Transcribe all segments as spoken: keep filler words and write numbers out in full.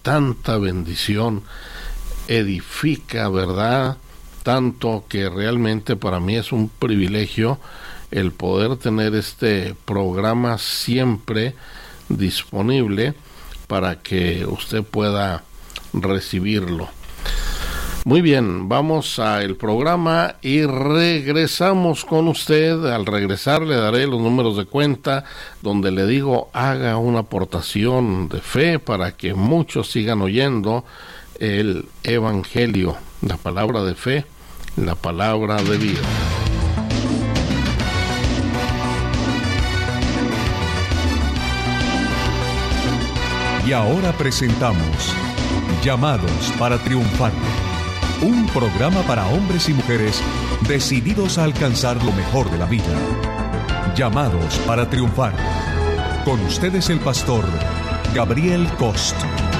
tanta bendición, edifica, ¿verdad? Tanto que realmente para mí es un privilegio el poder tener este programa siempre disponible para que usted pueda recibirlo. Muy bien, vamos al programa y regresamos con usted. Al regresar le daré los números de cuenta donde le digo haga una aportación de fe para que muchos sigan oyendo el Evangelio, la palabra de fe, la palabra de vida. Y ahora presentamos Llamados para Triunfar, un programa para hombres y mujeres decididos a alcanzar lo mejor de la vida. Llamados para Triunfar. Con ustedes el pastor Gabriel Cost.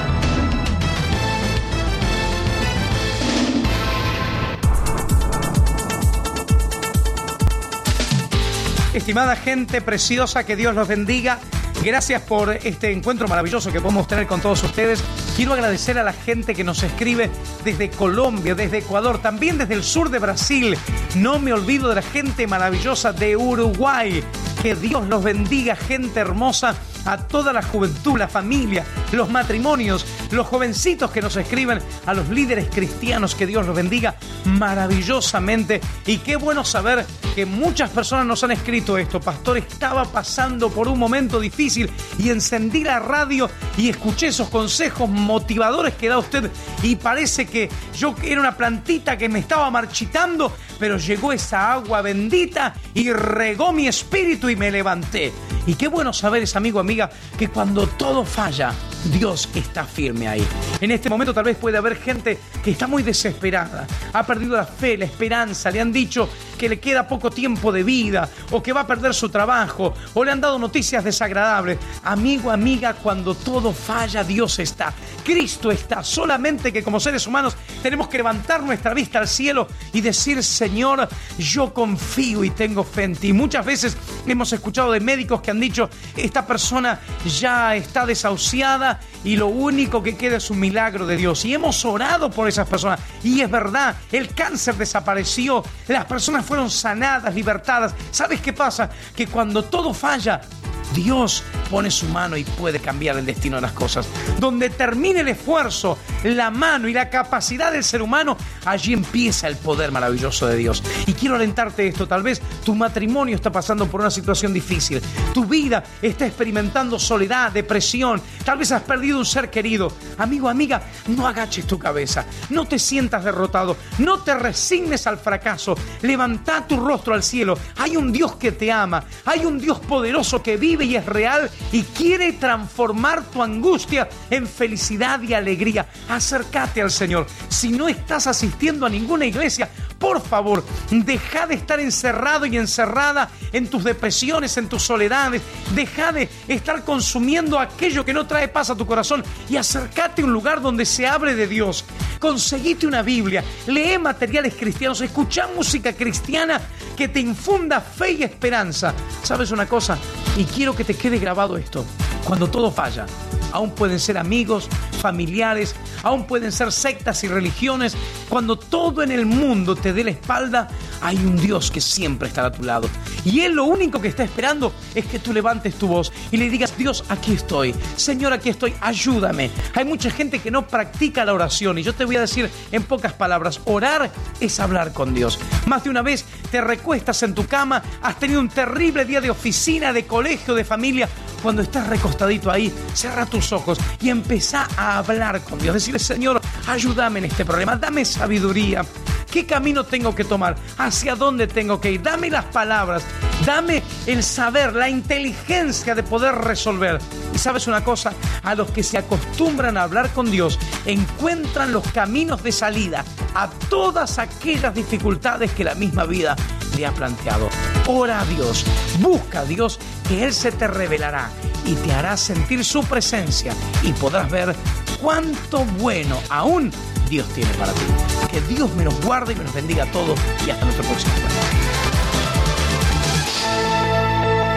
Estimada gente preciosa, que Dios los bendiga. Gracias por este encuentro maravilloso que podemos tener con todos ustedes. Quiero agradecer a la gente que nos escribe desde Colombia, desde Ecuador, también desde el sur de Brasil. No me olvido de la gente maravillosa de Uruguay. Que Dios los bendiga, gente hermosa, a toda la juventud, la familia, los matrimonios, los jovencitos que nos escriben, a los líderes cristianos, que Dios los bendiga maravillosamente. Y qué bueno saber que muchas personas nos han escrito esto. Pastor, estaba pasando por un momento difícil y encendí la radio y escuché esos consejos motivadores que da usted y parece que yo era una plantita que me estaba marchitando, pero llegó esa agua bendita y regó mi espíritu y me levanté. Y qué bueno saber, es amigo, amiga, que cuando todo falla, Dios está firme ahí. En este momento tal vez puede haber gente que está muy desesperada, ha perdido la fe, la esperanza, le han dicho que le queda poco tiempo de vida o que va a perder su trabajo o le han dado noticias desagradables. Amigo, amiga, cuando todo falla, Dios está, Cristo está. Solamente que como seres humanos tenemos que levantar nuestra vista al cielo y decir: Señor, yo confío y tengo fe en ti. Muchas veces hemos escuchado de médicos que han dicho: esta persona ya está desahuciada y lo único que queda es un milagro de Dios. Y hemos orado por esas personas y es verdad, el cáncer desapareció, las personas fueron sanadas, libertadas. ¿Sabes qué pasa? Que cuando todo falla, Dios pone su mano y puede cambiar el destino de las cosas. Donde termine el esfuerzo, la mano y la capacidad del ser humano, allí empieza el poder maravilloso de Dios. Y quiero alentarte esto: tal vez tu matrimonio está pasando por una situación difícil, tu vida está experimentando soledad, depresión, tal vez has perdido un ser querido. Amigo, amiga, no agaches tu cabeza, no te sientas derrotado, no te resignes al fracaso, levanta tu rostro al cielo. Hay un Dios que te ama, hay un Dios poderoso que vive y es real y quiere transformar tu angustia en felicidad y alegría. Acércate al Señor. Si no estás asistiendo a ninguna iglesia, por favor, deja de estar encerrado y encerrada en tus depresiones, en tus soledades. Deja de estar consumiendo aquello que no trae paz a tu corazón y acércate a un lugar donde se hable de Dios. Conseguite una Biblia, lee materiales cristianos, escucha música cristiana que te infunda fe y esperanza. ¿Sabes una cosa? Y quiero que te quede grabado esto: cuando todo falla, aún pueden ser amigos, familiares, aún pueden ser sectas y religiones. Cuando todo en el mundo te dé la espalda, hay un Dios que siempre estará a tu lado. Y Él lo único que está esperando es que tú levantes tu voz y le digas: Dios, aquí estoy. Señor, aquí estoy, ayúdame. Hay mucha gente que no practica la oración y yo te voy a decir en pocas palabras: orar es hablar con Dios. Más de una vez te recuestas en tu cama, has tenido un terrible día de oficina, de colegio, de familia. Cuando estás recostadito ahí, cierra tus ojos y empezá a hablar con Dios. Decirle: Señor, ayúdame en este problema, dame sabiduría. ¿Qué camino tengo que tomar? ¿Hacia dónde tengo que ir? Dame las palabras, dame el saber, la inteligencia de poder resolver. Y sabes una cosa, a los que se acostumbran a hablar con Dios, encuentran los caminos de salida a todas aquellas dificultades que la misma vida le ha planteado. Ora a Dios, busca a Dios, que Él se te revelará y te hará sentir su presencia y podrás ver cuánto bueno aún Dios tiene para ti. Que Dios me los guarde y me los bendiga a todos y hasta nuestro próximo encuentro.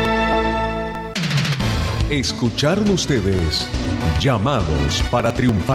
Escucharon ustedes Llamados para Triunfar.